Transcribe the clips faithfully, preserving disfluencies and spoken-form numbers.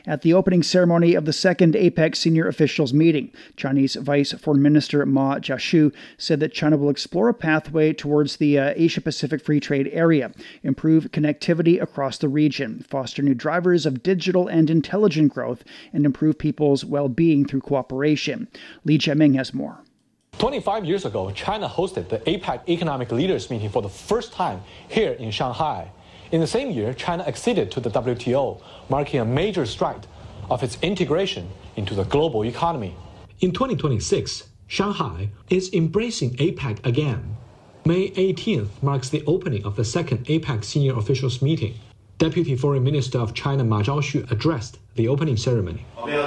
at the opening ceremony of the second APEC senior officials meeting. Chinese Vice Foreign Minister Ma Jiashu said that China will explore a pathway towards the uh, Asia-Pacific Free Trade Area, improve connectivity across the region, foster new drivers of digital and intelligent growth, and improve people's well-being through cooperation. Li Jiaming has more. twenty-five years ago, China hosted the APEC Economic Leaders meeting for the first time here in Shanghai. In the same year, China acceded to the W T O, marking a major stride of its integration into the global economy. In twenty twenty-six, Shanghai is embracing APEC again. May eighteenth marks the opening of the second APEC senior officials meeting. Deputy Foreign Minister of China Ma Zhaoxu addressed the opening ceremony.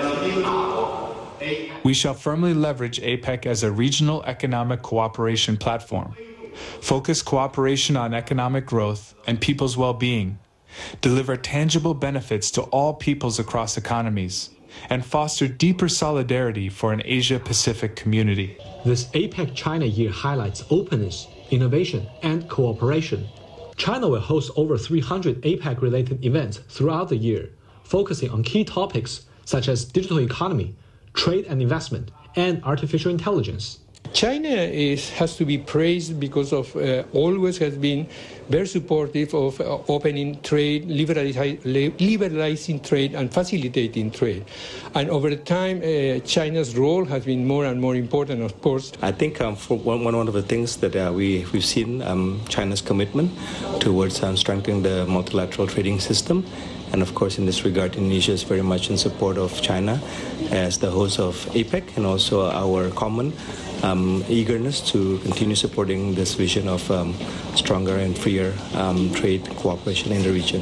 We shall firmly leverage APEC as a regional economic cooperation platform, focus cooperation on economic growth and people's well-being, deliver tangible benefits to all peoples across economies, and foster deeper solidarity for an Asia-Pacific community. This APEC China Year highlights openness, innovation, and cooperation. China will host over three hundred APEC-related events throughout the year, focusing on key topics such as digital economy, trade and investment, and artificial intelligence. China is, has to be praised because of uh, always has been very supportive of uh, opening trade, liberalize, liberalizing trade, and facilitating trade. And over time, uh, China's role has been more and more important, of course. I think um, for one, one of the things that uh, we, we've seen um, China's commitment towards um, strengthening the multilateral trading system. And of course, in this regard, Indonesia is very much in support of China as the host of APEC, and also our common um, eagerness to continue supporting this vision of um, stronger and freer um, trade cooperation in the region.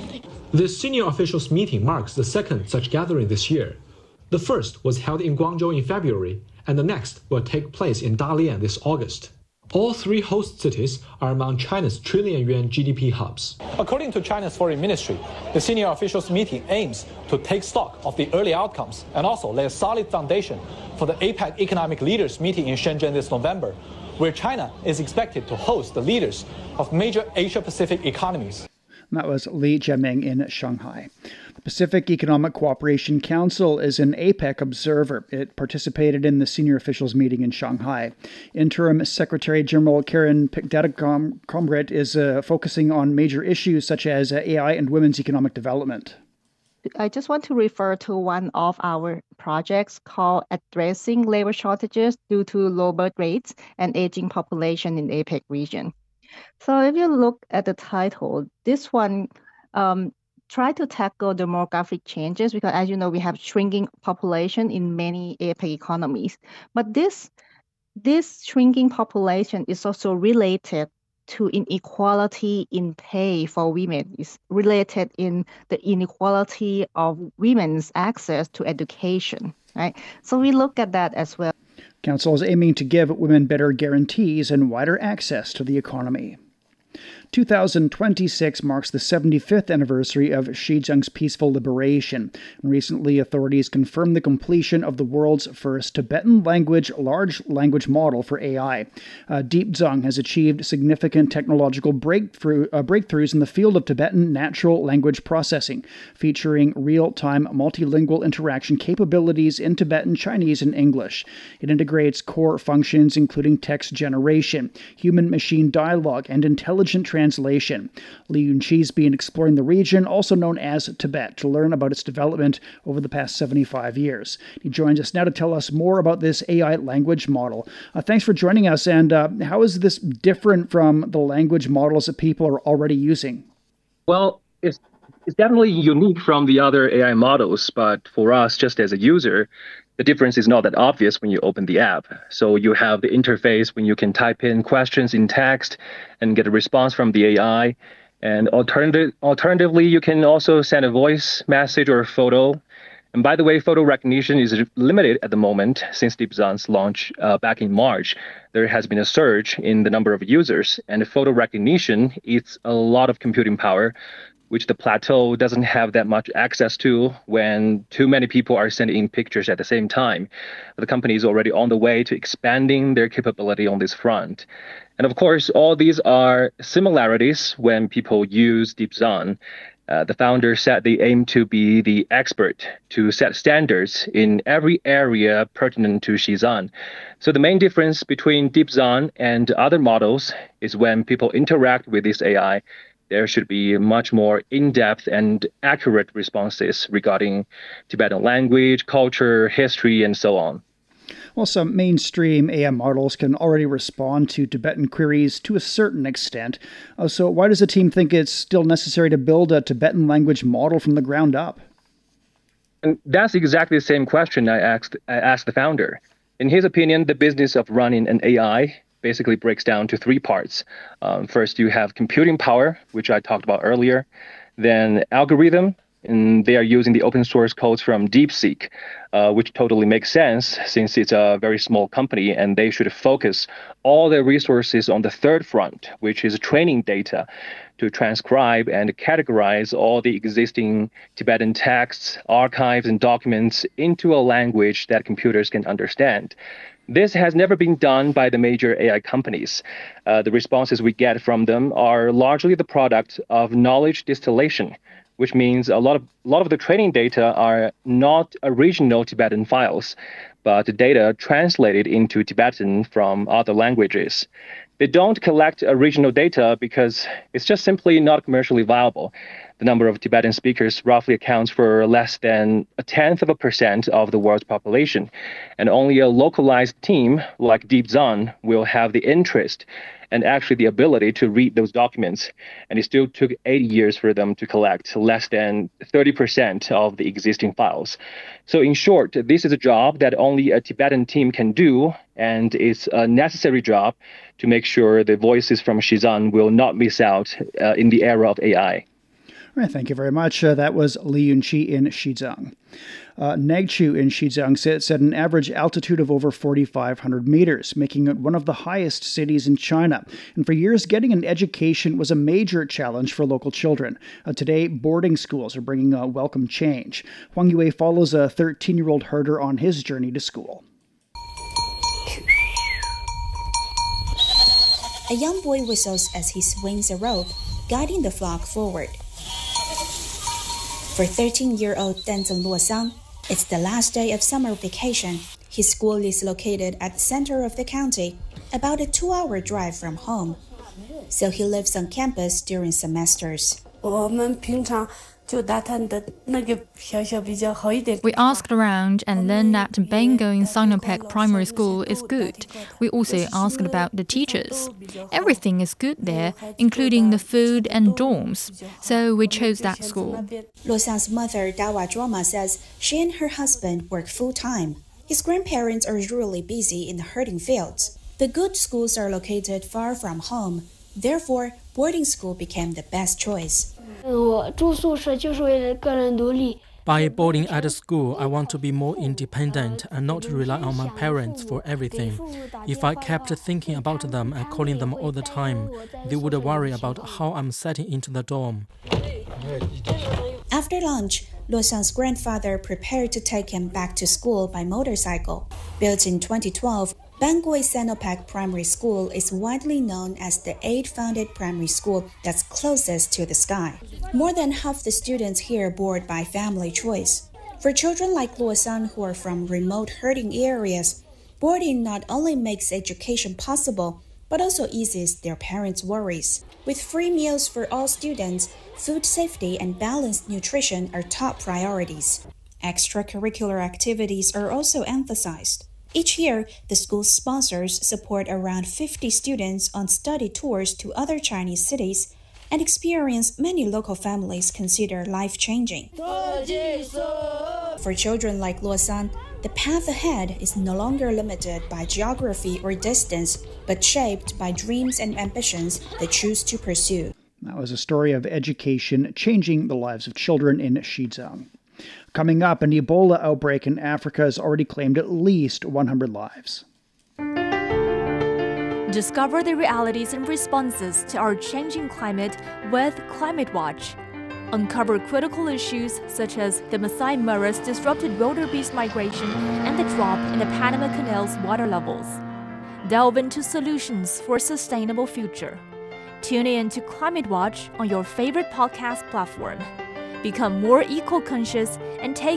This senior officials meeting marks the second such gathering this year. The first was held in Guangzhou in February, and the next will take place in Dalian this August. All three host cities are among China's trillion yuan G D P hubs. According to China's Foreign Ministry, the senior officials meeting aims to take stock of the early outcomes and also lay a solid foundation for the APEC Economic Leaders meeting in Shenzhen this November, where China is expected to host the leaders of major Asia-Pacific economies. That was Li Jiaming in Shanghai. The Pacific Economic Cooperation Council is an APEC observer. It participated in the senior officials meeting in Shanghai. Interim Secretary General Karen Pickdetta-Combrett is uh, focusing on major issues such as uh, A I and women's economic development. I just want to refer to one of our projects called Addressing Labor Shortages Due to Low Birth Rates and Aging Population in the APEC region. So if you look at the title, this one um, try to tackle demographic changes because, as you know, we have shrinking population in many APEC economies. But this, this shrinking population is also related to inequality in pay for women. It's related in the inequality of women's access to education, right? So we look at that as well. Council is aiming to give women better guarantees and wider access to the economy. two thousand twenty-six marks the seventy-fifth anniversary of Xinjiang's peaceful liberation. Recently, authorities confirmed the completion of the world's first Tibetan language large language model for A I. Uh, DeepZong has achieved significant technological breakthrough, uh, breakthroughs in the field of Tibetan natural language processing, featuring real-time multilingual interaction capabilities in Tibetan, Chinese, and English. It integrates core functions including text generation, human-machine dialogue, and intelligent translation. Li Yunqi's been exploring the region, also known as Tibet, to learn about its development over the past seventy-five years. He joins us now to tell us more about this A I language model. Uh, thanks for joining us. And uh, how is this different from the language models that people are already using? Well, it's, it's definitely unique from the other A I models, but for us, just as a user, the difference is not that obvious when you open the app. So you have the interface when you can type in questions in text and get a response from the A I. And alternative, alternatively, you can also send a voice message or a photo. And by the way, photo recognition is limited at the moment since DeepZong's launch uh, back in March. There has been a surge in the number of users, and photo recognition is a lot of computing power, which the plateau doesn't have that much access to when too many people are sending in pictures at the same time. The company is already on the way to expanding their capability on this front. And of course, all these are similarities when people use DeepZong. Uh, the founder said they aim to be the expert to set standards in every area pertinent to Shizan. So the main difference between DeepZan and other models is when people interact with this A I, there should be much more in-depth and accurate responses regarding Tibetan language, culture, history, and so on. Well, some mainstream A I models can already respond to Tibetan queries to a certain extent. Uh, so why does the team think it's still necessary to build a Tibetan language model from the ground up? And that's exactly the same question I asked, I asked the founder. In his opinion, the business of running an A I basically breaks down to three parts. Um, first, you have computing power, which I talked about earlier. Then algorithm, and they are using the open source codes from DeepSeek, uh, which totally makes sense since it's a very small company and they should focus all their resources on the third front, which is training data to transcribe and categorize all the existing Tibetan texts, archives, and documents into a language that computers can understand. This has never been done by the major A I companies. Uh, the responses we get from them are largely the product of knowledge distillation, which means a lot of a lot of the training data are not original Tibetan files, but data translated into Tibetan from other languages. They don't collect original data because it's just simply not commercially viable. The number of Tibetan speakers roughly accounts for less than a tenth of a percent of the world's population, and only a localized team like DeepZan will have the interest and actually the ability to read those documents. And it still took eighty years for them to collect less than thirty percent of the existing files. So in short, this is a job that only a Tibetan team can do, and it's a necessary job to make sure the voices from Shizan will not miss out uh, in the era of A I. All right, thank you very much. Uh, that was Li Yunqi in Xizang. Uh, Nagchu in Xizang sits at an average altitude of over forty-five hundred meters, making it one of the highest cities in China. And for years, getting an education was a major challenge for local children. Uh, today, boarding schools are bringing a welcome change. Huang Yue follows a thirteen-year-old herder on his journey to school. A young boy whistles as he swings a rope, guiding the flock forward. For thirteen-year-old Denzhen Luosang, it's the last day of summer vacation. His school is located at the center of the county, about a two-hour drive from home. So he lives on campus during semesters. We asked around and learned that Bango in Sinopec Primary School is good. We also asked about the teachers. Everything is good there, including the food and dorms. So we chose that school. Luosang's mother, Dawa Zhuoma, says she and her husband work full-time. His grandparents are usually busy in the herding fields. The good schools are located far from home. Therefore, boarding school became the best choice. By boarding at a school, I want to be more independent and not rely on my parents for everything. If I kept thinking about them and calling them all the time, they would worry about how I'm setting into the dorm. After lunch, Luosang's grandfather prepared to take him back to school by motorcycle. Built in twenty twelve, Bangui Sinopec Primary School is widely known as the eighth-founded primary school that's closest to the sky. More than half the students here board by family choice. For children like Luosang who are from remote herding areas, boarding not only makes education possible, but also eases their parents' worries. With free meals for all students, food safety and balanced nutrition are top priorities. Extracurricular activities are also emphasized. Each year, the school's sponsors support around fifty students on study tours to other Chinese cities, an experience many local families consider life-changing. For children like Luosang, the path ahead is no longer limited by geography or distance, but shaped by dreams and ambitions they choose to pursue. That was a story of education changing the lives of children in Xizang. Coming up, an Ebola outbreak in Africa has already claimed at least one hundred lives. Discover the realities and responses to our changing climate with Climate Watch. Uncover critical issues such as the Masai Mara's disrupted wildebeest migration and the drop in the Panama Canal's water levels. Delve into solutions for a sustainable future. Tune in to Climate Watch on your favorite podcast platform. Become more eco-conscious and take